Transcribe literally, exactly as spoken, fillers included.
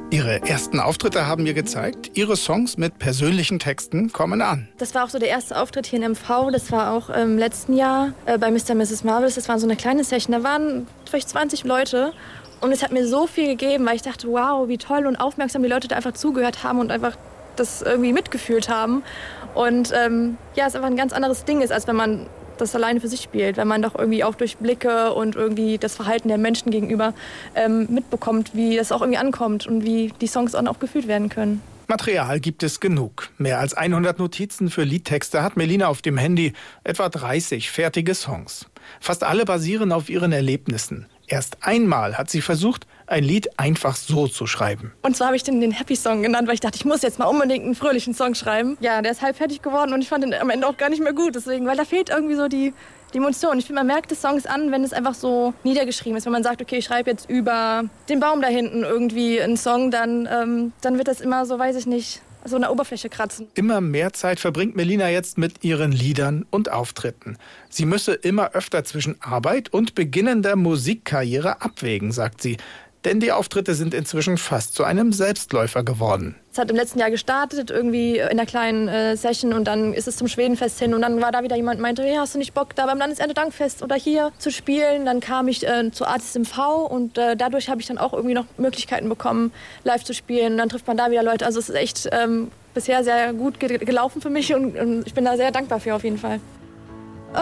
Ihre ersten Auftritte haben mir gezeigt, Ihre Songs mit persönlichen Texten kommen an. Das war auch so der erste Auftritt hier in M V. Das war auch im letzten Jahr äh, bei Mister und Misses Marvelous. Das war so eine kleine Session. Da waren vielleicht zwanzig Leute. Und es hat mir so viel gegeben, weil ich dachte, wow, wie toll und aufmerksam die Leute da einfach zugehört haben und einfach das irgendwie mitgefühlt haben. Und ähm, ja, es einfach ein ganz anderes Ding ist, als wenn man das alleine für sich spielt, wenn man doch irgendwie auch durch Blicke und irgendwie das Verhalten der Menschen gegenüber ähm, mitbekommt, wie das auch irgendwie ankommt und wie die Songs auch noch gefühlt werden können. Material gibt es genug. Mehr als hundert Notizen für Liedtexte hat Melina auf dem Handy, etwa dreißig fertige Songs. Fast alle basieren auf ihren Erlebnissen. Erst einmal hat sie versucht, ein Lied einfach so zu schreiben. Und zwar habe ich den, den Happy Song genannt, weil ich dachte, ich muss jetzt mal unbedingt einen fröhlichen Song schreiben. Ja, der ist halb fertig geworden und ich fand den am Ende auch gar nicht mehr gut. Deswegen, weil da fehlt irgendwie so die, die Emotion. Ich finde, man merkt des Songs an, wenn es einfach so niedergeschrieben ist. Wenn man sagt, okay, ich schreibe jetzt über den Baum da hinten irgendwie einen Song, dann, ähm, dann wird das immer so, weiß ich nicht, so eine Oberfläche kratzen. Immer mehr Zeit verbringt Melina jetzt mit ihren Liedern und Auftritten. Sie müsse immer öfter zwischen Arbeit und beginnender Musikkarriere abwägen, sagt sie. Denn die Auftritte sind inzwischen fast zu einem Selbstläufer geworden. Es hat im letzten Jahr gestartet, irgendwie in einer kleinen äh, Session, und dann ist es zum Schwedenfest hin und dann war da wieder jemand, meinte, hey, hast du nicht Bock, da beim Landeserntedankfest oder hier zu spielen? Dann kam ich äh, zu Artist M V und äh, dadurch habe ich dann auch irgendwie noch Möglichkeiten bekommen, live zu spielen. Und dann trifft man da wieder Leute. Also es ist echt ähm, bisher sehr gut ge- gelaufen für mich und, und ich bin da sehr dankbar für auf jeden Fall.